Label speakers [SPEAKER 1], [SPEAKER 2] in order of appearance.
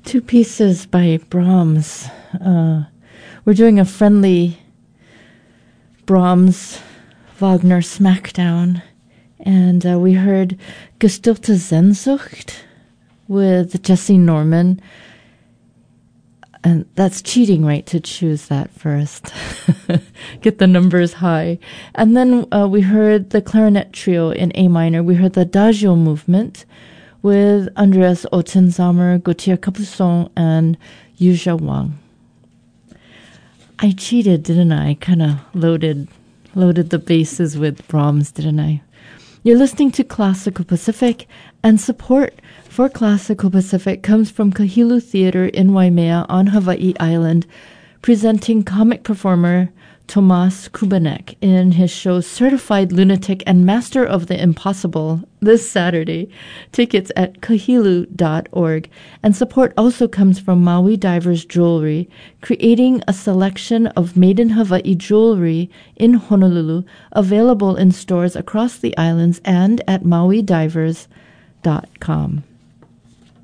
[SPEAKER 1] Two pieces by Brahms. We're doing a friendly Brahms Wagner smackdown, and we heard Gestilte Sehnsucht with Jesse Norman. And that's cheating, right, to choose that first. Get the numbers high. And then we heard the clarinet trio in A minor. We heard the Adagio movement with Andreas Ottensamer, Gautier Capuçon, and Yuzha Wang. I cheated, didn't I? Kind of loaded the bases with Brahms, didn't I? You're listening to Classical Pacific, and support for Classical Pacific comes from Kahilu Theater in Waimea on Hawaii Island, presenting comic performer Tomas Kubanek in his show Certified Lunatic and Master of the Impossible this Saturday. Tickets at kahilu.org. And support also comes from Maui Divers Jewelry, creating a selection of made-in-Hawaii jewelry in Honolulu, available in stores across the islands and at mauidivers.com.